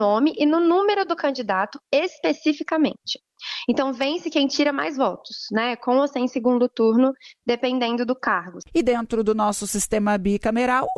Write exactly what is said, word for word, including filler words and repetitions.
nome e no número do candidato especificamente. Então, vence quem tira mais votos, né? Com ou sem segundo turno, dependendo do cargo. E dentro do nosso sistema bicameral,